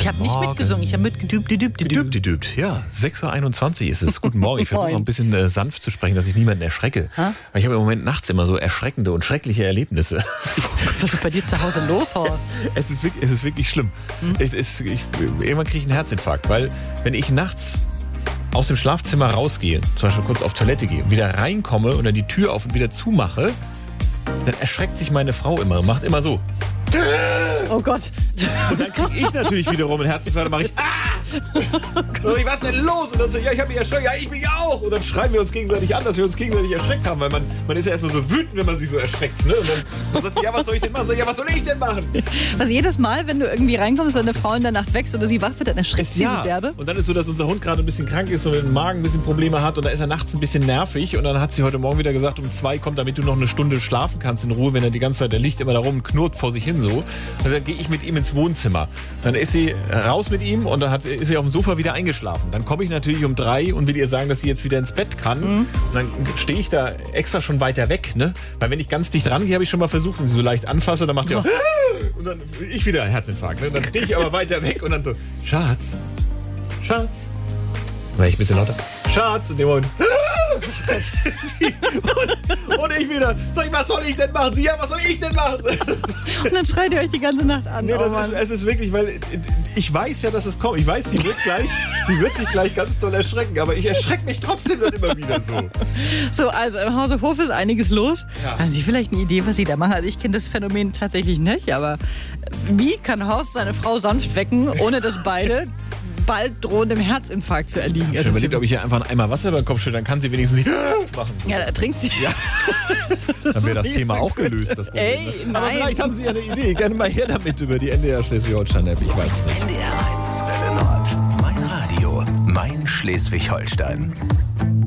Ich habe nicht mitgesungen, ich habe Gedübt. Ja, 6.21 Uhr ist es. Guten Morgen. Ich versuche noch ein bisschen sanft zu sprechen, dass ich niemanden erschrecke. Weil ich habe im Moment nachts immer so erschreckende und schreckliche Erlebnisse. Was ist bei dir zu Hause los, Horst? Es ist wirklich schlimm. Irgendwann kriege ich einen Herzinfarkt, weil wenn ich nachts aus dem Schlafzimmer rausgehe, zum Beispiel kurz auf Toilette gehe und wieder reinkomme und dann die Tür auf und wieder zumache, dann erschreckt sich meine Frau immer und macht immer so. Oh Gott. Und dann kriege ich natürlich wiederum einen Herzinfarkt und mache ich was ist denn los? Und dann sage ich, ja, ich habe mich erschreckt. Ja, ich mich auch. Und dann schreien wir uns gegenseitig an, dass wir uns gegenseitig erschreckt haben, weil man ist ja erstmal so wütend, wenn man sich so erschreckt. Ne? Und dann sagt sie, ja, was soll ich denn machen? Sag ich, ja, was soll ich denn machen? Also jedes Mal, wenn du irgendwie reinkommst und eine Frau in der Nacht wächst oder sie wach wird, dann erschreckt sie so derbe. Und dann ist so, dass unser Hund gerade ein bisschen krank ist und im Magen ein bisschen Probleme hat und da ist er nachts ein bisschen nervig und dann hat sie heute Morgen wieder gesagt, um 2 kommt, damit du noch eine Stunde schlafen kannst in Ruhe, wenn er die ganze Zeit, der liegt immer da rum und knurrt vor sich hin so. Also dann gehe ich mit ihm ins Wohnzimmer. Dann ist sie raus mit ihm und dann ist sie auf dem Sofa wieder eingeschlafen. Dann komme ich natürlich um 3 und will ihr sagen, dass sie jetzt wieder ins Bett kann. Und dann stehe ich da extra schon weiter weg, ne? Weil wenn ich ganz dicht rangehe, habe ich schon mal versucht und sie so leicht anfasse, dann macht sie auch und dann ich wieder Herzinfarkt. Ne? Dann stehe ich aber weiter weg und dann so, Schatz. War ich ein bisschen lauter? Schatz, in dem Moment. und ich wieder, sag ich, was soll ich denn machen? Sie, ja, was soll ich denn machen? Und dann schreit ihr euch die ganze Nacht an. Nee, es ist wirklich, weil ich weiß ja, dass es kommt. Ich weiß, sie wird sich gleich ganz doll erschrecken, aber ich erschrecke mich trotzdem dann immer wieder so. So, also im Hause Hof ist einiges los. Ja. Haben Sie vielleicht eine Idee, was Sie da machen? Also ich kenne das Phänomen tatsächlich nicht, aber wie kann Horst seine Frau sanft wecken, ohne dass beide bald drohendem Herzinfarkt zu erliegen? Ich habe überlegt, ob ich ihr einfach einen Eimer Wasser über den Kopf stelle, dann kann sie wenigstens nicht machen. Ja, da trinkt sie. Ja. Dann wäre das Thema auch gelöst. Das Problem, Ey, ne? nein. Aber vielleicht haben Sie ja eine Idee. Gerne mal her damit über die NDR Schleswig-Holstein-App. Ich weiß es nicht. NDR 1 Welle Nord. Mein Radio. Mein Schleswig-Holstein.